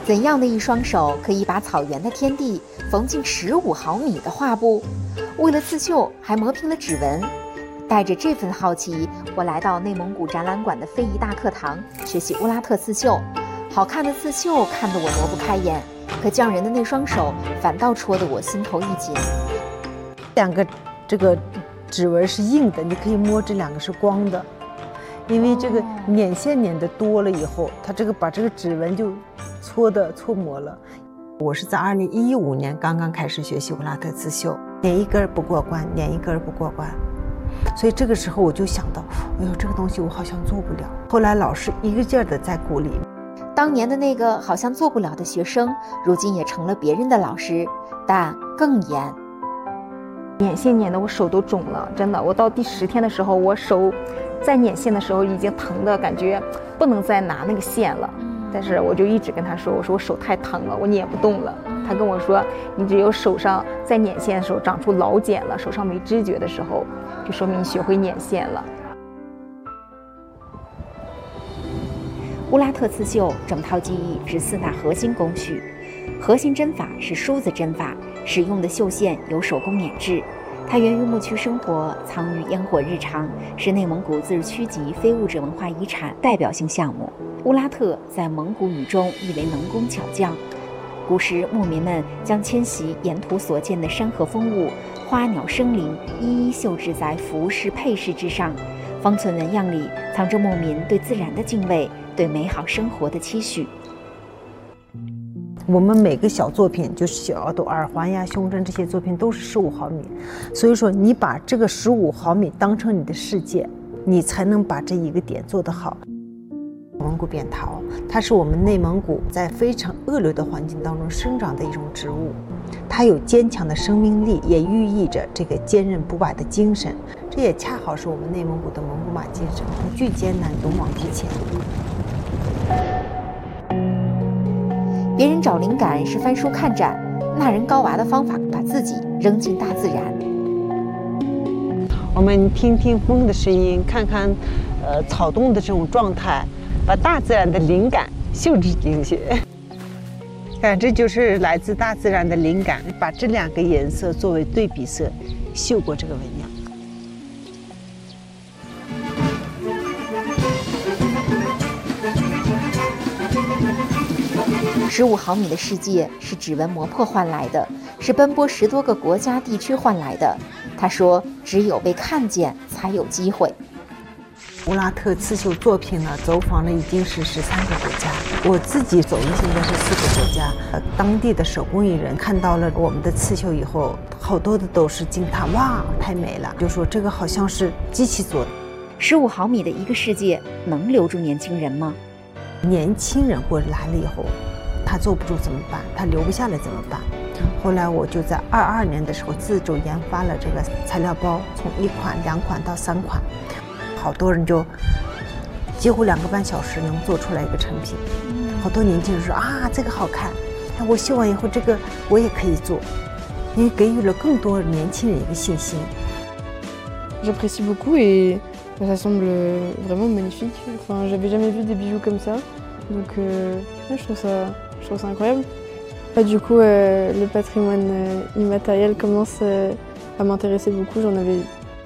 怎样的一双手可以把草原的天地缝进15毫米的画布？为了刺绣，还磨平了指纹。带着这份好奇，我来到内蒙古展览馆的非遗大课堂，学习乌拉特刺绣。好看的刺绣看得我挪不开眼，可匠人的那双手反倒戳得我心头一紧。 两个这个指纹是硬的，你可以摸，这两个是光的。因为这个捻线捻得多了以后，它这个把这个指纹就搓磨了。我是在2015年刚刚开始学习乌拉特刺绣，捻一根不过关，捻一根不过关，所以这个时候我就想到，哎呦，这个东西我好像做不了。后来老师一个劲儿的在鼓励。 当年的那个好像做不了的学生，如今也成了别人的老师，但更严。 捻线捻得我手都肿了，真的。我到第10天的时候，我手在捻线的时候已经疼的感觉不能再拿那个线了。但是我就一直跟他说，我说我手太疼了，我捻不动了。他跟我说，你只有手上在捻线的时候长出老茧了，手上没知觉的时候，就说明你学会捻线了。 乌拉特刺绣整套技艺是4大核心工序，核心针法是梳子针法，使用的绣线由手工捻制。它源于牧区生活，藏于烟火日常，是内蒙古自治区级非物质文化遗产代表性项目。乌拉特在蒙古语中意为能工巧匠。古时牧民们将迁徙沿途所见的山河风物、花鸟生灵一一绣制在服饰配饰之上，方寸纹样里藏着牧民对自然的敬畏，对美好生活的期许。 我们每个小作品，就是小的耳环呀、胸针这些作品都是15毫米，所以说你把这个15毫米当成你的世界，你才能把这一个点做得好。蒙古扁桃，它是我们内蒙古在非常恶劣的环境当中生长的一种植物，它有坚强的生命力，也寓意着这个坚韧不拔的精神。这也恰好是我们内蒙古的蒙古马精神，不惧艰难，勇往直前。 别人找灵感是翻书看展，那人高娃的方法把自己扔进大自然。 我们听听风的声音，看看草动的这种状态，把大自然的灵感绣制进去。看，这就是来自大自然的灵感，把这2个颜色作为对比色，绣过这个纹样。 15毫米的世界是指纹磨破换来的，是奔波10多个国家地区换来的。他说，只有被看见，才有机会。 乌拉特刺绣作品呢，走访了已经是13个国家，我自己走的现在是4个国家。当地的手工艺人看到了我们的刺绣以后，好多的都是惊叹，哇，太美了，就说这个好像是机器做的。 15毫米的一个世界，能留住年轻人吗？ 年轻人过来了以后，他坐不住怎么办？他留不下来怎么办？后来我就在22年的时候自主研发了这个材料包，从1款、2款到3款，好多人就几乎2个半小时能做出来一个成品。好多年轻人说啊，这个好看，那我绣完以后这个我也可以做，因为给予了更多年轻人一个信心。 J'apprécie beaucoup et ça semble vraiment magnifique. Enfin, j'avais jamais vu des bijoux comme ça, donc je trouve ça incroyable. Du coup, le patrimoine immatériel commence à m'intéresser beaucoup. J'en avais.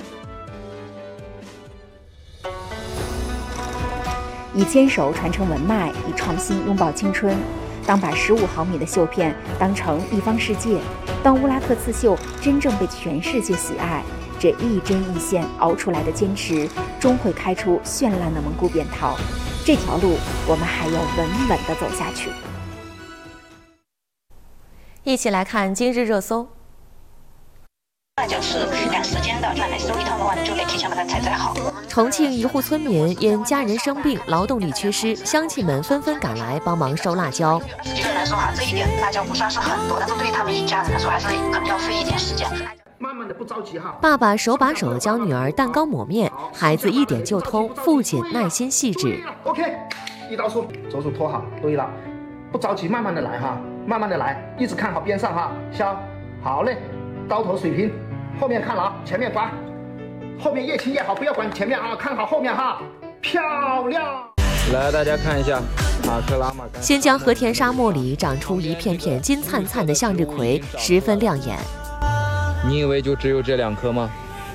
以坚守传承文脉，以创新拥抱青春。当把15毫米的绣片当成一方世界，当乌拉特刺绣真正被全世界喜爱，这一针一线熬出来的坚持，终会开出绚烂的蒙古扁桃。这条路，我们还要稳稳地走下去。 一起来看今日热搜。 就是赶时间的，来收一趟的话，你就得提前把它采摘好。 重庆一户村民因家人生病，劳动力缺失，乡亲们纷纷赶来帮忙收辣椒。 实际上来说这一点辣椒不算是很多，但是对于他们一家人来说，还是可能要费一点时间。 慢慢的，不着急哈。 爸爸手把手教女儿蛋糕抹面，孩子一点就通，父亲耐心细致。 OK， 一刀出，手指托好。对了，不着急，慢慢的来哈，慢慢的来，一直看好边上哈，削。好嘞，刀头水平，后面看牢，前面刮，后面越轻越好，不要管前面啊，看好后面哈，漂亮。 来，大家看一下塔克拉玛干。 新疆和田沙漠里长出一片片金灿灿的向日葵，十分亮眼。 你以为就只有这2棵吗？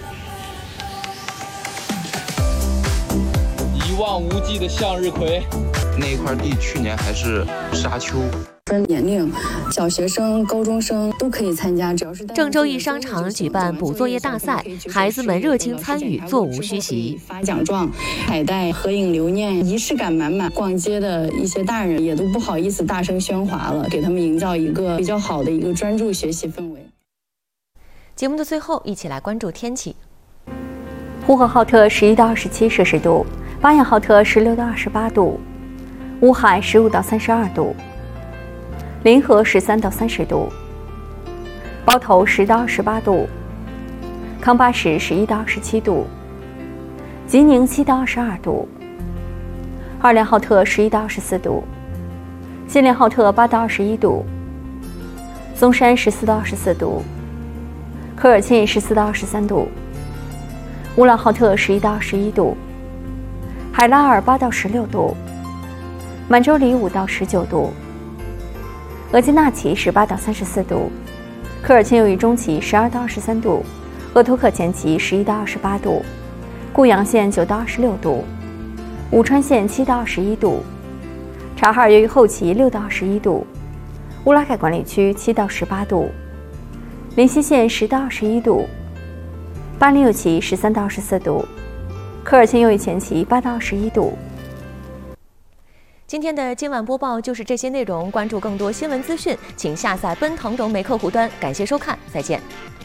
一望无际的向日葵。 那一块地去年还是沙丘。 分年龄，小学生、高中生都可以参加，只要是。 郑州一商场举办补作业大赛，孩子们热情参与，座无虚席。 发奖状、彩带、合影留念，仪式感满满。逛街的一些大人也都不好意思大声喧哗了，给他们营造一个比较好的一个专注学习氛围。 节目的最后，一起来关注天气。 呼和浩特11到27摄氏度，巴彦浩特16到28度，乌海15到32度。临河13到30度，包头10到18度，康巴什11到17度，吉宁7到22度，二连浩特11到14度，锡林浩特8到11度，松山14到14度，科尔沁14到13度，乌兰浩特11到11度，海拉尔8到16度，满洲里5到19度。额济纳旗18到34度，科尔沁右翼中旗12到13度，鄂图克前旗11到28度，固阳县9到26度，武川县7到11度，察哈尔右翼后旗6到11度，乌拉盖管理区7到18度，临西县10到11度，巴林右旗13到14度，科尔沁右翼前旗8到11度。 今天的今晚播报就是这些内容，关注更多新闻资讯，请下载奔腾融媒客户端。感谢收看，再见。